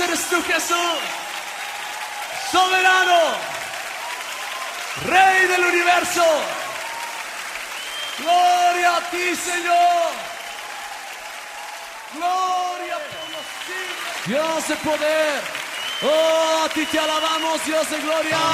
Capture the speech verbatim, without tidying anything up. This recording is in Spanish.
eres tú, Jesús. Soberano, Rey del universo. Gloria a ti, Señor. Gloria por los siglos. Dios de poder. Oh, a ti te alabamos, Dios de gloria.